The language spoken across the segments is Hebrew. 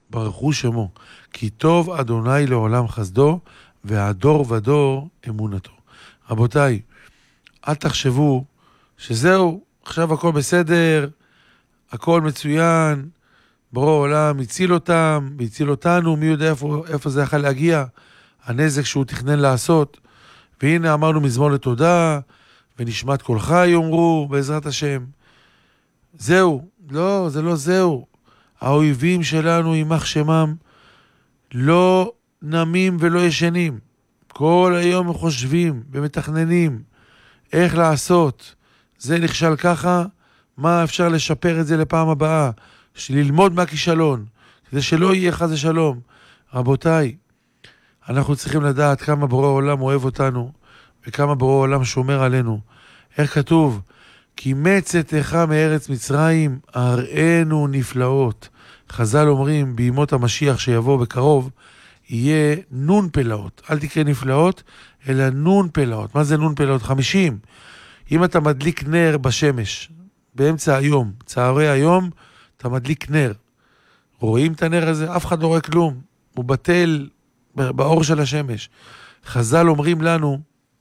ברכו שמו, כי טוב אדוני לעולם חסדו, והדור ודור אמונתו. רבותיי, אל תחשבו שזהו, עכשיו הכל בסדר, הכל מצוין, ברור העולם הציל אותם, והציל אותנו, מי יודע איפה זה יכול להגיע, הנזק שהוא תכנן לעשות, והנה אמרנו מזמור לתודה, ונשמת קולך יאמרו בעזרת השם. זהו, לא, זה לא זהו. האויבים שלנו יימח שמם, לא נמים ולא ישנים. כל היום הם חושבים ומתכננים איך לעשות. זה נכשל ככה, מה אפשר לשפר את זה לפעם הבאה? ללמוד מהכישלון, כדי שלא יהיה חס ושלום. רבותיי, אנחנו צריכים לדעת כמה בורא העולם אוהב אותנו, וכמה בורא העולם שומר עלינו. איך כתוב? כי מצאתך מארץ מצרים, הראינו נפלאות. חז"ל אומרים, בימות המשיח שיבוא בקרוב, יהיה נון פלאות. אל תקרא נפלאות, אלא נון פלאות. מה זה נון פלאות? 50. אם אתה מדליק נר בשמש, באמצע היום, צהרי היום, אתה מדליק נר. רואים את הנר הזה? אף אחד לא רואה כלום. הוא בטל באור של השמש. חז"ל אומרים לנו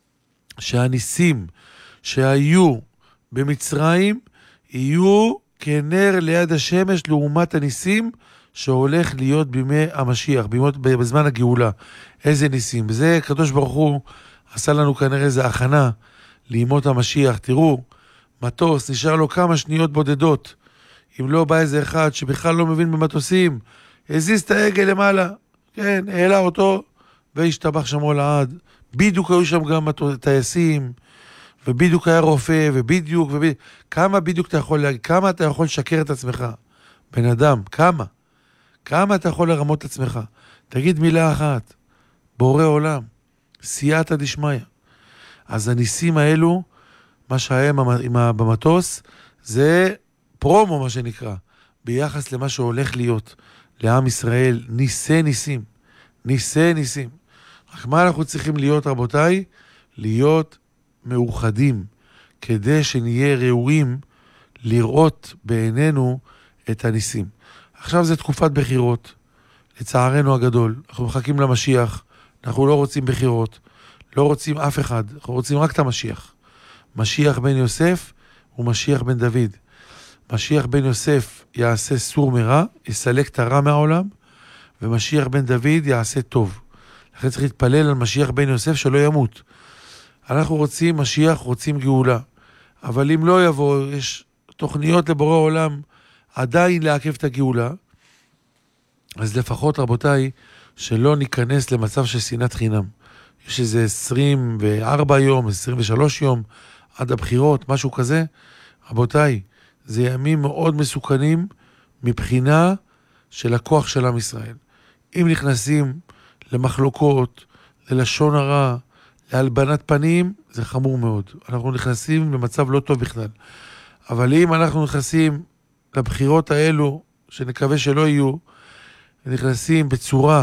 שהניסים שהיו במצרים יהיו כנר ליד השמש לעומת הניסים שהולך להיות בימי המשיח, בזמן הגאולה. איזה ניסים? בזה קדוש ברוך הוא עשה לנו כנראה איזה הכנה לימות המשיח. תראו, מטוס נשאר לו כמה שניות בודדות. אם לא בא איזה אחד שבכלל לא מבין במטוסים, הזיז את העגל למעלה, כן, העלה אותו והשתבח שמו לעד. בדיוק היו שם גם טייסים, ובדיוק היה רופא, ובדיוק, כמה בדיוק אתה יכול להגיד, כמה אתה יכול לשקר את עצמך? בן אדם, כמה? כמה אתה יכול לרמות את עצמך? תגיד מילה אחת, בורא עולם, סייעתא דשמיא. אז הניסים האלו, מה שהיה במטוס, זה פרומו מה שנקרא, ביחס למה שהולך להיות לעם ישראל, ניסי ניסים, ניסי ניסים. רק מה אנחנו צריכים להיות, רבותיי? להיות מאוחדים, כדי שנהיה ראויים לראות בעינינו את הניסים. עכשיו זה תקופת בחירות, לצערנו הגדול, אנחנו מחכים למשיח, אנחנו לא רוצים בחירות, לא רוצים אף אחד, אנחנו רוצים רק את המשיח. משיח בן יוסף ומשיח בן דוד. משיח בן יוסף יעשה סור מרע, יסלק את הרע מהעולם, ומשיח בן דוד יעשה טוב. לכן צריך להתפלל על משיח בן יוסף שלא ימות. אנחנו רוצים משיח, רוצים גאולה. אבל אם לא יבוא, יש תוכניות לבורא עולם עדיין לעכב את הגאולה, אז לפחות רבותיי, שלא ניכנס למצב של שנאת חינם. יש איזה 24 יום, 23 יום, עד הבחירות, משהו כזה. רבותיי, זה ימים מאוד מסוכנים מבחינה של הכוח של עם ישראל. אם נכנסים למחלוקות, ללשון הרע, להלבנת פנים, זה חמור מאוד. אנחנו נכנסים למצב לא טוב בכלל. אבל אם אנחנו נכנסים לבחירות האלו, שנקווה שלא יהיו, נכנסים בצורה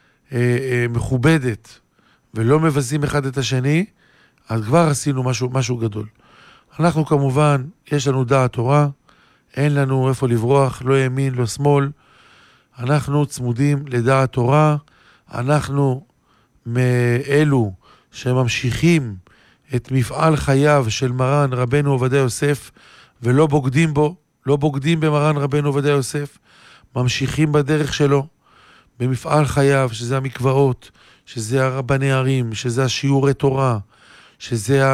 מכובדת, ולא מבזים אחד את השני, אז כבר עשינו משהו גדול. אנחנו כמובן, יש לנו דעת תורה, אין לנו איפה לברוח, לא ימין, לא שמאל. אנחנו צמודים לדעת תורה, אנחנו מאלו שממשיכים את מפעל חייו של מרן רבנו עובדיה יוסף, ולא בוגדים בו, לא בוגדים במרן רבנו עובדיה יוסף, ממשיכים בדרך שלו, במפעל חייו, שזה המקוואות, שזה הרבני ערים, שזה השיעורי תורה, שזה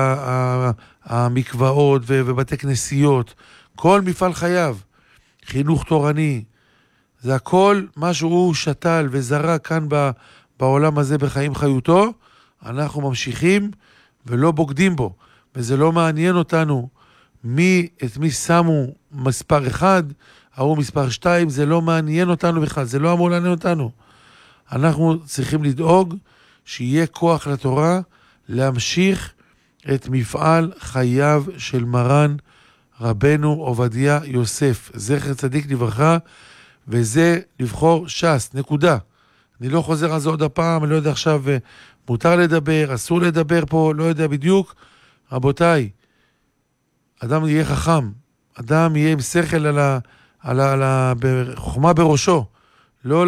המקוואות ובתי כנסיות, כל מפעל חייו, חינוך תורני, זה הכל מה שהוא שתל וזרק כאן בעולם הזה בחיים חיותו, אנחנו ממשיכים ולא בוגדים בו, וזה לא מעניין אותנו את מי שמו מספר 1, או מספר 2, זה לא מעניין אותנו בכלל, זה לא אמור לעניין אותנו. אנחנו צריכים לדאוג שיהיה כוח לתורה להמשיך את מפעל חייו של מרן רבנו עובדיה יוסף, זכר צדיק לברכה, וזה לבחור ש"ס, נקודה. אני לא חוזר על זה עוד הפעם, אני לא יודע עכשיו, מותר לדבר, אסור לדבר פה, לא יודע בדיוק. רבותיי, אדם יהיה חכם, אדם יהיה עם שכל על החוכמה בראשו,